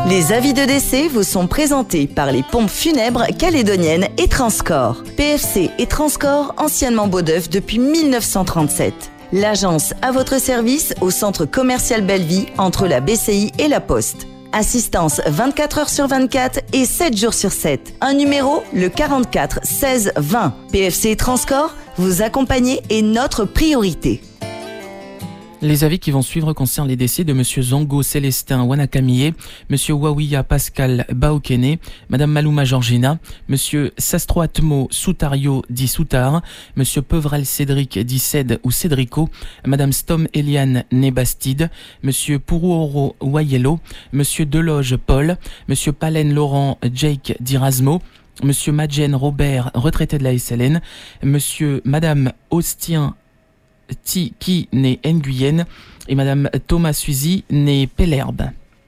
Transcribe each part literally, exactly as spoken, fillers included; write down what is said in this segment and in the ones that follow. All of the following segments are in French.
Les avis de décès vous sont présentés par les pompes funèbres calédoniennes et Transcorps. P F C et Transcorps, anciennement Beaudeuf depuis mille neuf cent trente-sept. L'agence à votre service au centre commercial Belleville entre la B C I et la Poste. Assistance vingt-quatre heures sur vingt-quatre et sept jours sur sept. Un numéro, le quarante-quatre seize vingt. P F C et Transcorps, vous accompagner est notre priorité. Les avis qui vont suivre concernent les décès de Monsieur Zongo Célestin Wanakamiye, Monsieur Wawiya Pascal Baokene, Madame Maluma Georgina, Monsieur Sastroatmo Soutario dit Soutar, Monsieur Peuvrel Cédric dit Ced ou Cédrico, Madame Stom Eliane Nebastide, Monsieur Pourouoro Wayelo, Monsieur Deloge Paul, Monsieur Palen Laurent Jake Dirasmo, Monsieur Madjen Robert, retraité de la S L N, Monsieur Madame Austien Tiki né Nguyen et Madame Thomas Suzy né Pellerbe.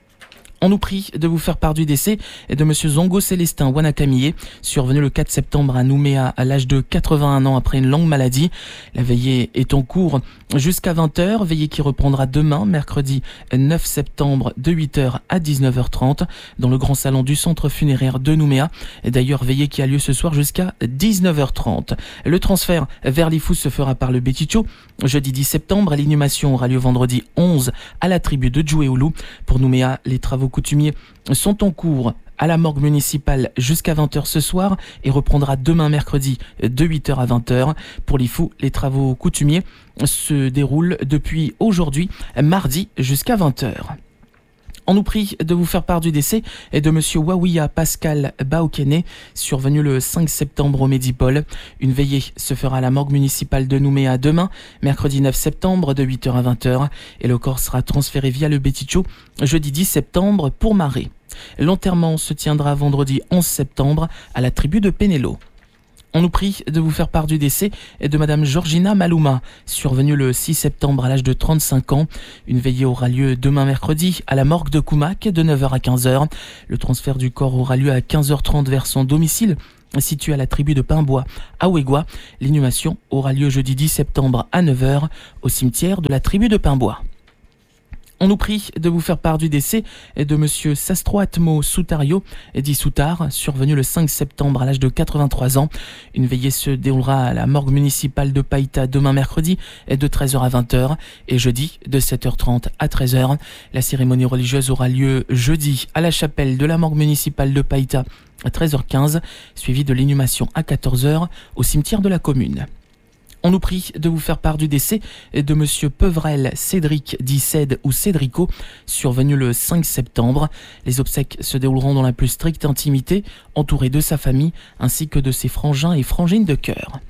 On nous prie de vous faire part du décès de Monsieur Zongo Célestin Wanakamiye, survenu le quatre septembre à Nouméa à l'âge de quatre-vingt-un ans après une longue maladie. La veillée est en cours jusqu'à vingt heures, veillée qui reprendra demain, mercredi neuf septembre, de huit heures à dix-neuf heures trente, dans le grand salon du centre funéraire de Nouméa. Et d'ailleurs, veillée qui a lieu ce soir jusqu'à dix-neuf heures trente. Le transfert vers l'Ifous se fera par le Béticho, jeudi dix septembre. L'inhumation aura lieu vendredi onze à la tribu de Djouéoulou. Pour Nouméa, les travaux coutumiers sont en cours à la morgue municipale jusqu'à vingt heures ce soir et reprendra demain mercredi de huit heures à vingt heures. Pour l'Ifou, les travaux coutumiers se déroulent depuis aujourd'hui, mardi, jusqu'à vingt heures. On nous prie de vous faire part du décès et de Monsieur Wawiya Pascal Baokene, survenu le cinq septembre au Médipôle. Une veillée se fera à la morgue municipale de Nouméa demain, mercredi neuf septembre, de huit heures à vingt heures, et le corps sera transféré via le Béticho jeudi dix septembre pour Marais. L'enterrement se tiendra vendredi onze septembre à la tribu de Pénélo. On nous prie de vous faire part du décès et de Madame Georgina Maluma, survenue le six septembre à l'âge de trente-cinq ans. Une veillée aura lieu demain mercredi à la morgue de Koumac de neuf heures à quinze heures. Le transfert du corps aura lieu à quinze heures trente vers son domicile, situé à la tribu de Pimbois à Ouégua. L'inhumation aura lieu jeudi dix septembre à neuf heures au cimetière de la tribu de Pimbois. On nous prie de vous faire part du décès de Monsieur Sastroatmo Soutario, dit Soutar, survenu le cinq septembre à l'âge de quatre-vingt-trois ans. Une veillée se déroulera à la morgue municipale de Païta demain mercredi de treize heures à vingt heures et jeudi de sept heures trente à treize heures. La cérémonie religieuse aura lieu jeudi à la chapelle de la morgue municipale de Païta à treize heures quinze, suivie de l'inhumation à quatorze heures au cimetière de la commune. On nous prie de vous faire part du décès de Monsieur Peuvrel Cédric dit Ced ou Cédrico, survenu le cinq septembre. Les obsèques se dérouleront dans la plus stricte intimité, entouré de sa famille ainsi que de ses frangins et frangines de cœur.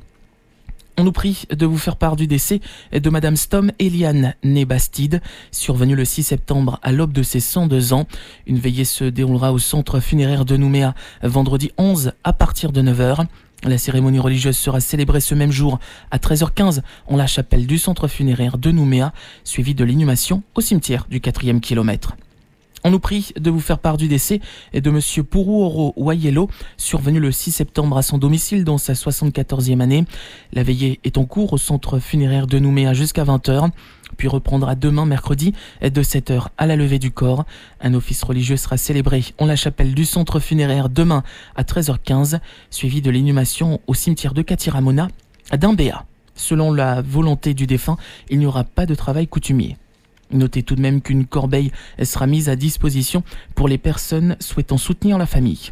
On nous prie de vous faire part du décès de Madame Stom Eliane Nebastide, survenue le six septembre à l'aube de ses cent deux ans. Une veillée se déroulera au centre funéraire de Nouméa vendredi onze à partir de neuf heures. La cérémonie religieuse sera célébrée ce même jour à treize heures quinze en la chapelle du centre funéraire de Nouméa, suivie de l'inhumation au cimetière du quatrième kilomètre. On nous prie de vous faire part du décès et de Monsieur Pourouoro Wayelo, survenu le six septembre à son domicile dans sa soixante-quatorzième année. La veillée est en cours au centre funéraire de Nouméa jusqu'à vingt heures, puis reprendra demain mercredi de sept heures à la levée du corps. Un office religieux sera célébré en la chapelle du centre funéraire demain à treize heures quinze, suivi de l'inhumation au cimetière de Katiramona à Dimbéa. Selon la volonté du défunt, il n'y aura pas de travail coutumier. Notez tout de même qu'une corbeille sera mise à disposition pour les personnes souhaitant soutenir la famille.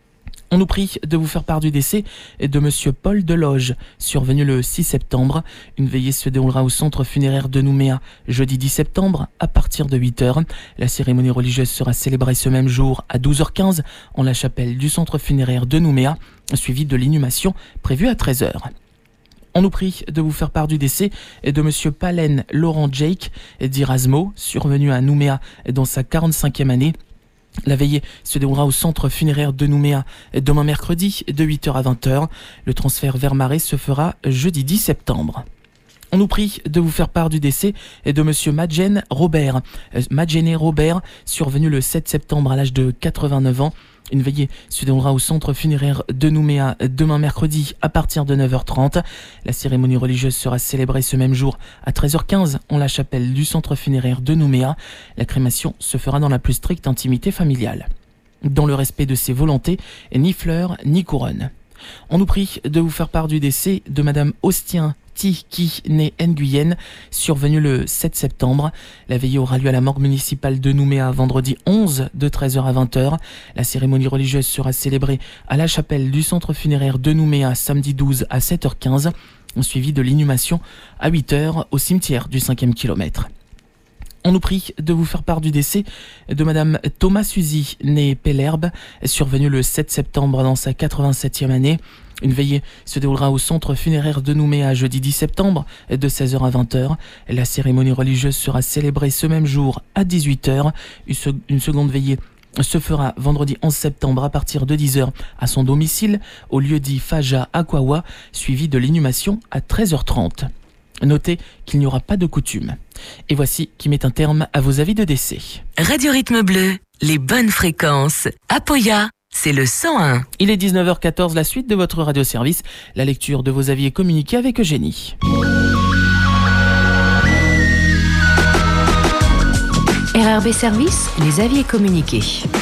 On nous prie de vous faire part du décès de Monsieur Paul Deloge, survenu le six septembre. Une veillée se déroulera au centre funéraire de Nouméa jeudi dix septembre à partir de huit heures. La cérémonie religieuse sera célébrée ce même jour à douze heures quinze en la chapelle du centre funéraire de Nouméa, suivie de l'inhumation prévue à treize heures. On nous prie de vous faire part du décès de Monsieur Palen Laurent Jake d'Irasmo, survenu à Nouméa dans sa quarante-cinquième année. La veillée se déroulera au centre funéraire de Nouméa demain mercredi de huit heures à vingt heures. Le transfert vers Marais se fera jeudi dix septembre. On nous prie de vous faire part du décès de Monsieur Madjen Robert, Madjené Robert, survenu le sept septembre à l'âge de quatre-vingt-neuf ans. Une veillée se déroulera au centre funéraire de Nouméa demain mercredi à partir de neuf heures trente. La cérémonie religieuse sera célébrée ce même jour à treize heures quinze en la chapelle du centre funéraire de Nouméa. La crémation se fera dans la plus stricte intimité familiale. Dans le respect de ses volontés, ni fleurs ni couronnes. On nous prie de vous faire part du décès de Madame Ostien Tiki, née Nguyen, survenue le sept septembre. La veillée aura lieu à la morgue municipale de Nouméa vendredi onze de treize heures à vingt heures. La cérémonie religieuse sera célébrée à la chapelle du centre funéraire de Nouméa samedi douze à sept heures quinze, suivi de l'inhumation à huit heures au cimetière du cinquième kilomètre. On nous prie de vous faire part du décès de Madame Thomas Suzy, née Pellerbe, survenue le sept septembre dans sa quatre-vingt-septième année. Une veillée se déroulera au centre funéraire de Nouméa jeudi dix septembre de seize heures à vingt heures. La cérémonie religieuse sera célébrée ce même jour à dix-huit heures. Une seconde veillée se fera vendredi onze septembre à partir de dix heures à son domicile au lieu-dit Faja à Kwawa, suivi de l'inhumation à treize heures trente. Notez qu'il n'y aura pas de coutume. Et voici qui met un terme à vos avis de décès. Radio Rythme Bleu, les bonnes fréquences. Apoya, c'est le cent un. Il est dix-neuf heures quatorze, la suite de votre radioservice. La lecture de vos avis est communiquée avec Eugénie. R R B Service, les avis est communiqué.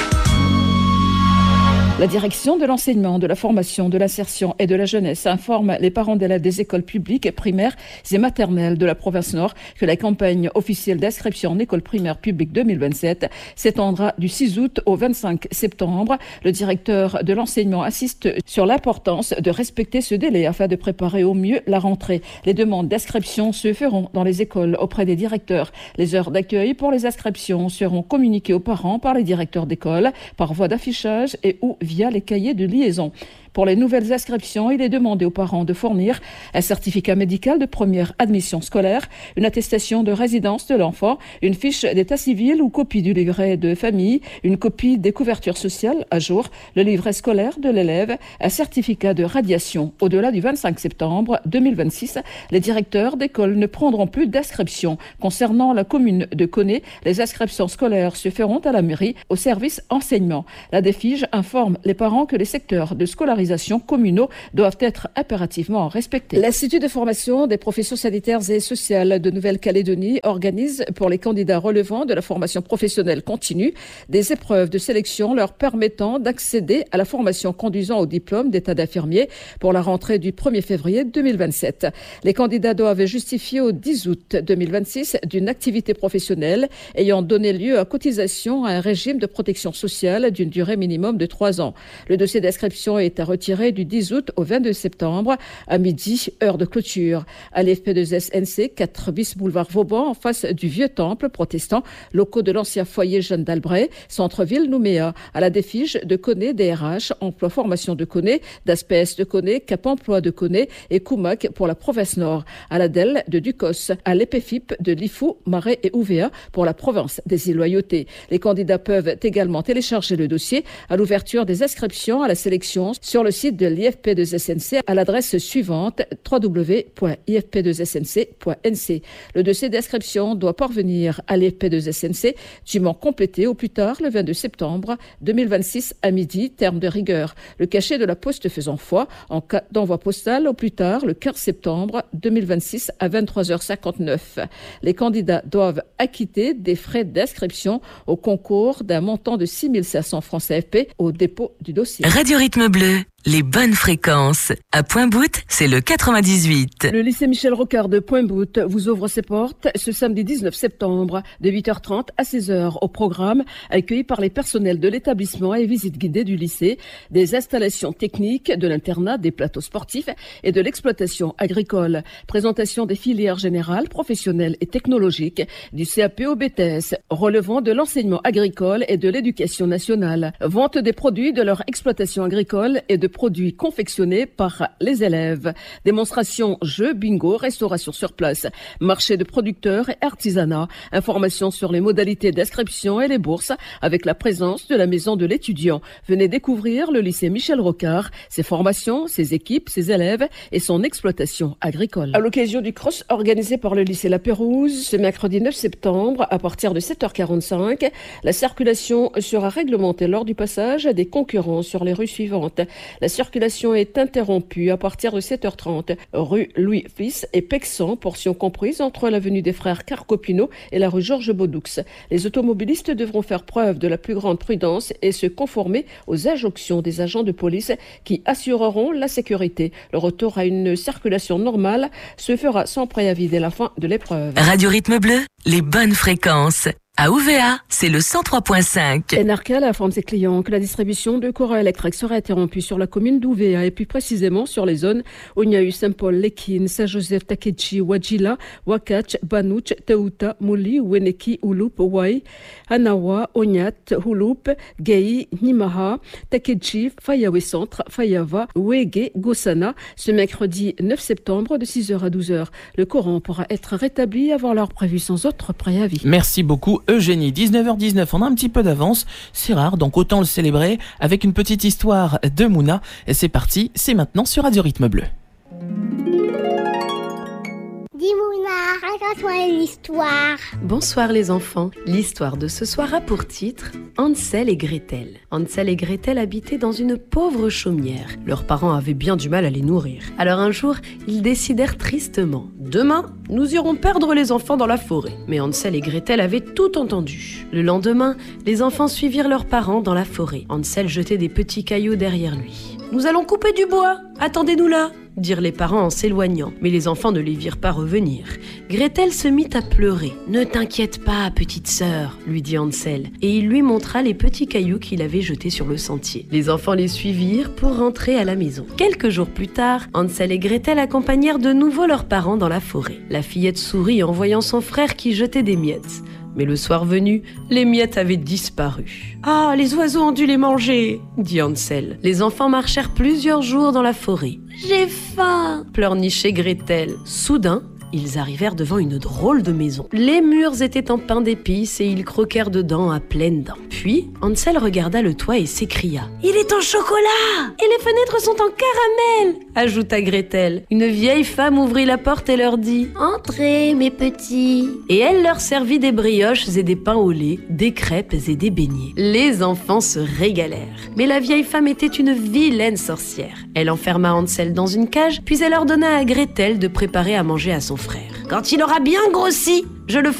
La direction de l'enseignement, de la formation, de l'insertion et de la jeunesse informe les parents d'élèves des écoles publiques, primaires et maternelles de la province Nord que la campagne officielle d'inscription en école primaire publique deux mille vingt-sept s'étendra du six août au vingt-cinq septembre. Le directeur de l'enseignement insiste sur l'importance de respecter ce délai afin de préparer au mieux la rentrée. Les demandes d'inscription se feront dans les écoles auprès des directeurs. Les heures d'accueil pour les inscriptions seront communiquées aux parents par les directeurs d'école par voie d'affichage et ou via les cahiers de liaison. Pour les nouvelles inscriptions, il est demandé aux parents de fournir un certificat médical de première admission scolaire, une attestation de résidence de l'enfant, une fiche d'état civil ou copie du livret de famille, une copie des couvertures sociales à jour, le livret scolaire de l'élève, un certificat de radiation. Au-delà du vingt-cinq septembre deux mille vingt-six, les directeurs d'école ne prendront plus d'inscription. Concernant la commune de Koné, les inscriptions scolaires se feront à la mairie au service enseignement. La DEFIGE informe les parents que les secteurs de scolarisation communaux doivent être impérativement respectés. L'Institut de formation des professions sanitaires et sociales de Nouvelle-Calédonie organise pour les candidats relevant de la formation professionnelle continue des épreuves de sélection leur permettant d'accéder à la formation conduisant au diplôme d'état d'infirmier pour la rentrée du premier février deux mille vingt-sept. Les candidats doivent justifier au dix août deux mille vingt-six d'une activité professionnelle ayant donné lieu à cotisation à un régime de protection sociale d'une durée minimum de trois ans. Le dossier d'inscription est à retiré du dix août au vingt-deux septembre à midi, heure de clôture. À l'F P deux S N C, quatre bis boulevard Vauban, en face du vieux temple protestant, locaux de l'ancien foyer Jeanne d'Albret, centre-ville Nouméa. À la DEFIGE de Koné, D R H, emploi formation de Koné, d'Aspès de Koné, Cap emploi de Koné et Koumac pour la province Nord. À la D E L de Ducos, à l'E P F I P de Lifou, Marais et Ouvéa pour la province des îles Loyauté. Les candidats peuvent également télécharger le dossier à l'ouverture des inscriptions à la sélection sur le site de l'I F P deux S N C à l'adresse suivante w w w point i f p deux s n c point n c. Le dossier d'inscription doit parvenir à l'I F P deux S N C dûment complété au plus tard le vingt-deux septembre deux mille vingt-six à midi, terme de rigueur. Le cachet de la poste faisant foi en cas d'envoi postal au plus tard le quinze septembre deux mille vingt-six à vingt-trois heures cinquante-neuf. Les candidats doivent acquitter des frais d'inscription au concours d'un montant de six mille cinq cents francs C F P au dépôt du dossier. Radio Rythme Bleu, les bonnes fréquences. À Pointe-Boute, c'est le quatre-vingt-dix-huit. Le lycée Michel Rocard de Pointe-Boute vous ouvre ses portes ce samedi dix-neuf septembre de huit heures trente à seize heures au programme, accueilli par les personnels de l'établissement et visite guidée du lycée, des installations techniques, de l'internat, des plateaux sportifs et de l'exploitation agricole. Présentation des filières générales, professionnelles et technologiques, du C A P au B T S, relevant de l'enseignement agricole et de l'éducation nationale. Vente des produits de leur exploitation agricole et de produits confectionnés par les élèves. Démonstration, jeux, bingo, restauration sur place, marché de producteurs et artisanat, informations sur les modalités d'inscription et les bourses avec la présence de la maison de l'étudiant. Venez découvrir le lycée Michel Rocard, ses formations, ses équipes, ses élèves et son exploitation agricole. À l'occasion du cross organisé par le lycée La Pérouse, ce mercredi neuf septembre, à partir de sept heures quarante-cinq, la circulation sera réglementée lors du passage des concurrents sur les rues suivantes. La circulation est interrompue à partir de sept heures trente, rue Louis-Fils et Pexan, portion comprise entre l'avenue des Frères Carcopino et la rue Georges Baudoux. Les automobilistes devront faire preuve de la plus grande prudence et se conformer aux injonctions des agents de police qui assureront la sécurité. Le retour à une circulation normale se fera sans préavis dès la fin de l'épreuve. Radio Rythme Bleu, les bonnes fréquences. À O V A, c'est le cent trois virgule cinq. Enarcal informe ses clients que la distribution de courant électrique sera interrompue sur la commune d'O V A et plus précisément sur les zones Ognahu, Saint-Paul, Lekin, Saint-Joseph, Takechi, Wajila, Wakach, Banouch, Teuta, Mouli, Weneki, Ulup, Wai, Hanawa, Ognat, Hulup, Gei, Nimaha, Takechi, Fayawe Centre, Fayava, Wege, Gossana, ce mercredi neuf septembre de six heures à douze heures. Le courant pourra être rétabli avant l'heure prévue sans autre préavis. Merci beaucoup Eugénie. dix-neuf heures dix-neuf, on a un petit peu d'avance, c'est rare, donc autant le célébrer avec une petite histoire de Mouna. Et c'est parti, c'est maintenant sur Radio Rythme Bleu. Dis Mouna, raconte-moi une histoire. Bonsoir les enfants. L'histoire de ce soir a pour titre Hansel et Gretel. Hansel et Gretel habitaient dans une pauvre chaumière. Leurs parents avaient bien du mal à les nourrir. Alors un jour, ils décidèrent tristement. Demain, nous irons perdre les enfants dans la forêt. Mais Hansel et Gretel avaient tout entendu. Le lendemain, les enfants suivirent leurs parents dans la forêt. Hansel jetait des petits cailloux derrière lui. Nous allons couper du bois, attendez-nous là, dirent les parents en s'éloignant, mais les enfants ne les virent pas revenir. Gretel se mit à pleurer. « Ne t'inquiète pas, petite sœur, lui dit Hansel, et il lui montra les petits cailloux qu'il avait jetés sur le sentier. Les enfants les suivirent pour rentrer à la maison. Quelques jours plus tard, Hansel et Gretel accompagnèrent de nouveau leurs parents dans la forêt. La fillette sourit en voyant son frère qui jetait des miettes. Mais le soir venu, les miettes avaient disparu. « Ah, les oiseaux ont dû les manger !» dit Hansel. Les enfants marchèrent plusieurs jours dans la forêt. « J'ai faim !» pleurnichait Gretel. Soudain, ils arrivèrent devant une drôle de maison. Les murs étaient en pain d'épices et ils croquèrent dedans à pleines dents. Puis, Hansel regarda le toit et s'écria « Il est en chocolat ! Et les fenêtres sont en caramel !» ajouta Gretel. Une vieille femme ouvrit la porte et leur dit « Entrez, mes petits !» Et elle leur servit des brioches et des pains au lait, des crêpes et des beignets. Les enfants se régalèrent. Mais la vieille femme était une vilaine sorcière. Elle enferma Hansel dans une cage, puis elle ordonna à Gretel de préparer à manger à son frère. « Quand il aura bien grossi, je le